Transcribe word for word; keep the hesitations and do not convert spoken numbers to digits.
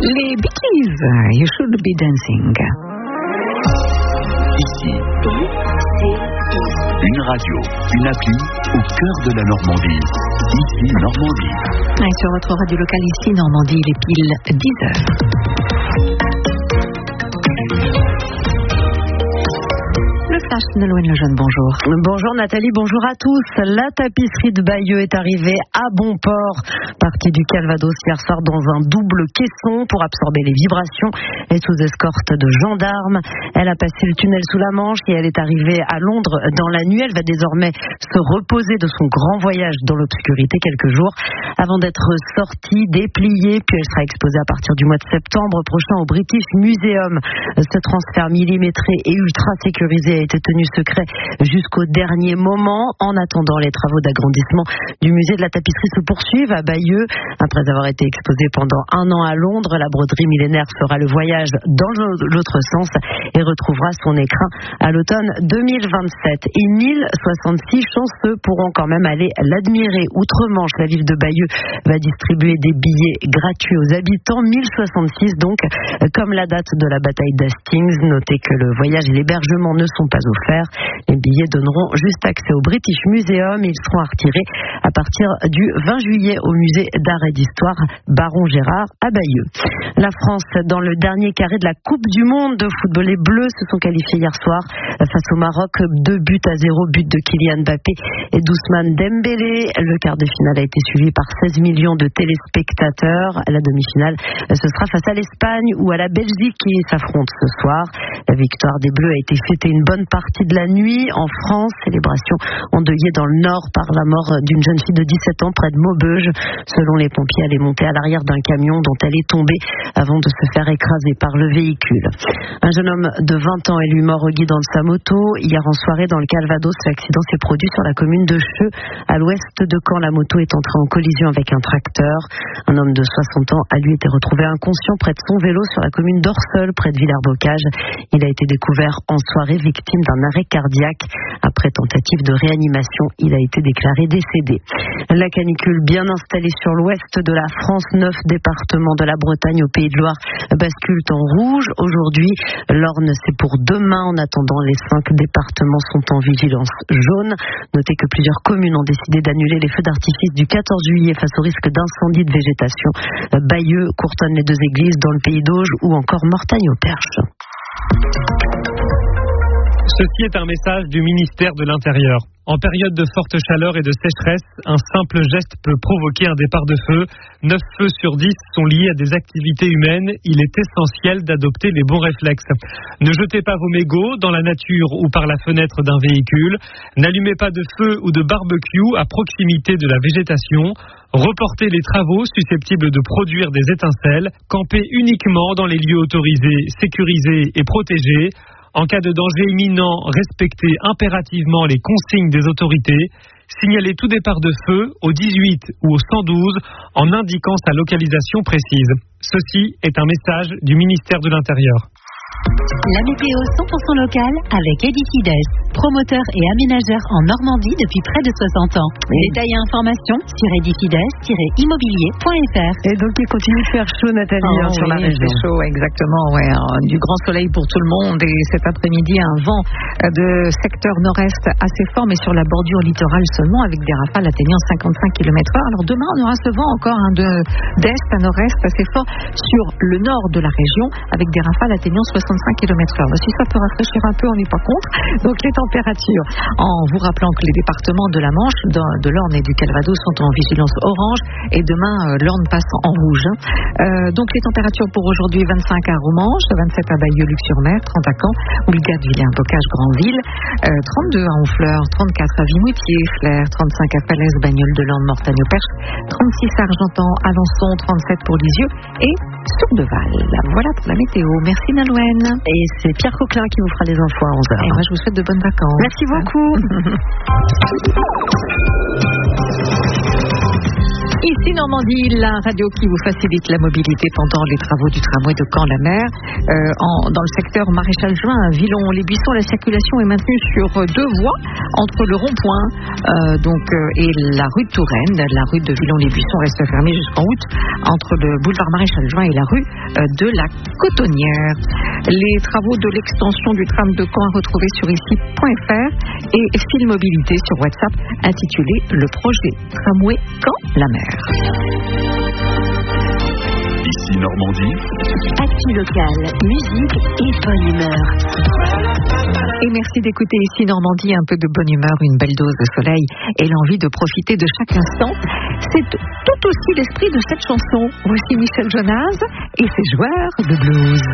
Les Bee Gees, You Should Be Dancing. Ici, une radio, une appli au cœur de la Normandie. Ici, Normandie. Et sur votre radio locale ici, Normandie, il est pile dix heures. Le flash de Nolwenn Lejeune, bonjour. Bonjour Nathalie, bonjour à tous. La tapisserie de Bayeux est arrivée à bon port. Partie du Calvados hier soir dans un double caisson pour absorber les vibrations et sous escorte de gendarmes. Elle a passé le tunnel sous la Manche et elle est arrivée à Londres dans la nuit. Elle va désormais se reposer de son grand voyage dans l'obscurité quelques jours avant d'être sortie, dépliée, puis elle sera exposée à partir du mois de septembre prochain au British Museum. Ce transfert millimétré et ultra sécurisé a été tenu secret jusqu'au dernier moment. En attendant, les travaux d'agrandissement du musée de la tapisserie se poursuivent à Bayeux. Après avoir été exposée pendant un an à Londres, la broderie millénaire fera le voyage dans l'autre sens et retrouvera son écrin à l'automne deux mille vingt-sept. Et mille soixante-six chanceux pourront quand même aller l'admirer. Outre-Manche, la ville de Bayeux va distribuer des billets gratuits aux habitants. mille soixante-six donc, comme la date de la bataille d'Hastings. Notez que le voyage et l'hébergement ne sont pas offerts. Les billets donneront juste accès au British Museum. Ils seront à retirer à partir du vingt juillet au musée d'art et d'histoire Baron Gérard à Bayeux. La France, dans le dernier carré de la Coupe du Monde de football, les Bleus se sont qualifiés hier soir face au Maroc. Deux buts à zéro, but de Kylian Mbappé et d'Ousmane Dembélé. Le quart de finale a été suivi par seize millions de téléspectateurs. La demi-finale, ce sera face à l'Espagne ou à la Belgique qui s'affrontent ce soir. La victoire des Bleus a été fêtée une bonne partie de la nuit en France. Célébration endeuillée dans le Nord par la mort d'une jeune fille de dix-sept ans près de Maubeuge. Selon les pompiers, elle est montée à l'arrière d'un camion dont elle est tombée avant de se faire écraser par le véhicule. Un jeune homme de vingt ans est lui mort au guidon de sa moto. Hier en soirée dans le Calvados, l'accident s'est produit sur la commune de Cheux, à l'ouest de Caen. La moto est entrée en collision avec un tracteur. Un homme de soixante ans a lui été retrouvé inconscient près de son vélo sur la commune d'Orseul, près de Villers-Bocage. Il a été découvert en soirée victime d'un arrêt cardiaque. Après tentative de réanimation, il a été déclaré décédé. La canicule bien installée sur l'ouest de la France, neuf départements de la Bretagne au Pays de Loire basculent en rouge. Aujourd'hui, l'Orne, c'est pour demain. En attendant, les cinq départements sont en vigilance jaune. Notez que plusieurs communes ont décidé d'annuler les feux d'artifice du quatorze juillet face au risque d'incendie de végétation. Bayeux, Courtonne, les deux églises dans le Pays d'Auge ou encore Mortagne-au-Perche. Ceci est un message du ministère de l'Intérieur. En période de forte chaleur et de sécheresse, un simple geste peut provoquer un départ de feu. neuf feux sur dix sont liés à des activités humaines. Il est essentiel d'adopter les bons réflexes. Ne jetez pas vos mégots dans la nature ou par la fenêtre d'un véhicule. N'allumez pas de feu ou de barbecue à proximité de la végétation. Reportez les travaux susceptibles de produire des étincelles. Campez uniquement dans les lieux autorisés, sécurisés et protégés. En cas de danger imminent, respectez impérativement les consignes des autorités. Signalez tout départ de feu au dix-huit ou au cent douze en indiquant sa localisation précise. Ceci est un message du ministère de l'Intérieur. La météo cent pour cent locale avec Edifides, promoteur et aménageur en Normandie depuis près de soixante ans. Détails et informations sur edifides tiret immobilier point f r. Et donc il continue de faire chaud, Nathalie, oh, hein, sur oui, la région. C'est chaud, exactement. Ouais, du grand soleil pour tout le monde. Et cet après-midi, un vent de secteur nord-est assez fort, mais sur la bordure littorale seulement, avec des rafales atteignant cinquante-cinq kilomètres heure. Alors demain, on aura ce vent encore hein, de, d'est à nord-est assez fort sur le nord de la région, avec des rafales atteignant soixante-cinq kilomètres heure. Si ça peut rafraîchir un peu, on n'est pas contre. Donc les températures, en vous rappelant que les départements de la Manche, de l'Orne et du Calvados sont en vigilance orange et demain euh, l'Orne passe en rouge. Euh, donc les températures pour aujourd'hui, vingt-cinq à Romanche, vingt-sept à Bayeux, Luc-sur-Mer, trente à Caen, Houlgate, Villain-Bocage, Granville, euh, trente-deux à Honfleur, trente-quatre à Vimoutier, Flers, trente-cinq à Falaise, Bagnoles de Lande, Mortagne-au-Perche, trente-six à Argentan, Alençon, trente-sept pour Lisieux et Sourdeval. Voilà pour la météo. Merci Nolwenn. Et c'est Pierre Coquelin qui vous fera les infos à onze heures. Et moi je vous souhaite de bonnes vacances. Merci beaucoup. Ici Normandie, la radio qui vous facilite la mobilité pendant les travaux du tramway de Caen-la-Mer. Euh, en, dans le secteur Maréchal Juin, Villon-les-Buissons, la circulation est maintenue sur deux voies entre le rond-point euh, donc, euh, et la rue de Touraine. La rue de Villon-les-Buissons reste fermée jusqu'en août entre le boulevard Maréchal Juin et la rue euh, de la Cotonnière. Les travaux de l'extension du tram de Caen à retrouver sur ici point f r et Fil Mobilité sur WhatsApp intitulé Le projet tramway Caen-la-Mer. Ici Normandie. Actu locale, musique et bonne humeur. Et merci d'écouter Ici Normandie, un peu de bonne humeur, une belle dose de soleil et l'envie de profiter de chaque instant. C'est tout aussi l'esprit de cette chanson. Voici Michel Jonas et ses joueurs de blues.